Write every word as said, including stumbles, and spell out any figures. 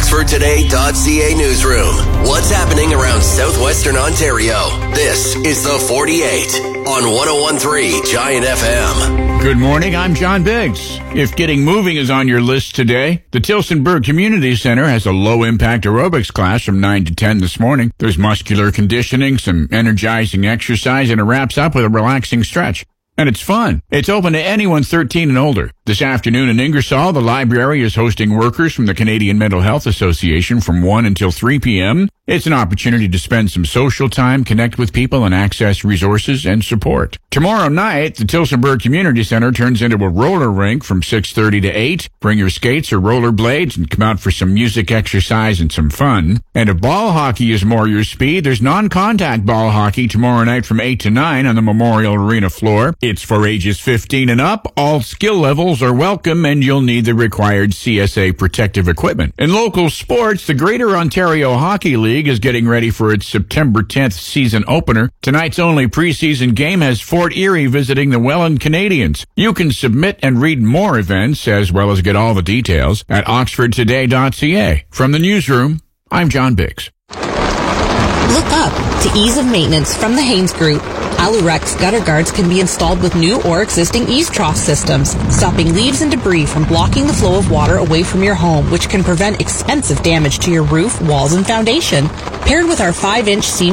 Oxford Today dot C A newsroom. What's happening around southwestern Ontario? This is The forty-eight on one oh one point three Giant F M. Good morning, I'm John Biggs. If getting moving is on your list today, the Tillsonburg Community Center has a low-impact aerobics class from nine to ten this morning. There's muscular conditioning, some energizing exercise, and it wraps up with a relaxing stretch. And it's fun. It's open to anyone thirteen and older. This afternoon in Ingersoll, the library is hosting workers from the Canadian Mental Health Association from one until three p.m. It's an opportunity to spend some social time, connect with people, and access resources and support. Tomorrow night, the Tillsonburg Community Center turns into a roller rink from six thirty to eight. Bring your skates or roller blades and come out for some music, exercise, and some fun. And if ball hockey is more your speed, there's non-contact ball hockey tomorrow night from eight to nine on the Memorial Arena floor. It's for ages fifteen and up. All skill levels are welcome, and you'll need the required C S A protective equipment. In local sports, the Greater Ontario Hockey League is getting ready for its September tenth season opener. Tonight's only preseason game has Fort Erie visiting the Welland Canadians. You can submit and read more events as well as get all the details at Oxford Today dot C A. From the newsroom, I'm John Biggs. Look up to ease of maintenance from the Haynes Group. Alurex gutter guards can be installed with new or existing eaves trough systems, stopping leaves and debris from blocking the flow of water away from your home, which can prevent expensive damage to your roof, walls, and foundation. Paired with our five inch seam